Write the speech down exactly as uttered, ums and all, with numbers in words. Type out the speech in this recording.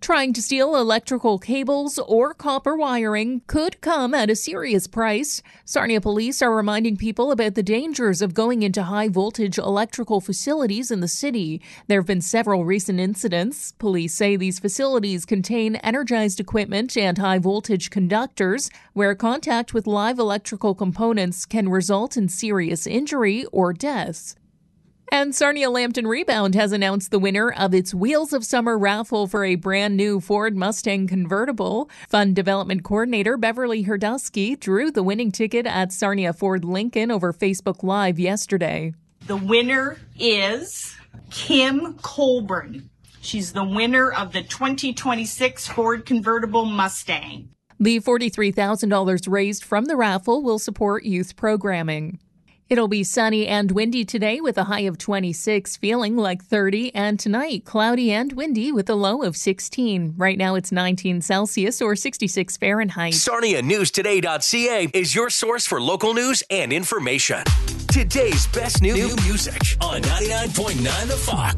Trying to steal electrical cables or copper wiring could come at a serious price. Sarnia police are reminding people about the dangers of going into high-voltage electrical facilities in the city. There have been several recent incidents. Police say these facilities contain energized equipment and high-voltage conductors, where contact with live electrical components can result in serious injury or death. And Sarnia Lambton Rebound has announced the winner of its Wheels of Summer raffle for a brand new Ford Mustang convertible. Fund Development Coordinator Beverly Herdusky drew the winning ticket at Sarnia Ford Lincoln over Facebook Live yesterday. The winner is Kim Colburn. She's the winner of the twenty twenty-six Ford convertible Mustang. The forty-three thousand dollars raised from the raffle will support youth programming. It'll be sunny and windy today with a high of twenty-six, feeling like thirty, and tonight cloudy and windy with a low of sixteen. Right now it's nineteen Celsius or sixty-six Fahrenheit. Sarnia News Today dot C A is your source for local news and information. Today's best new music on ninety-nine point nine The Fox.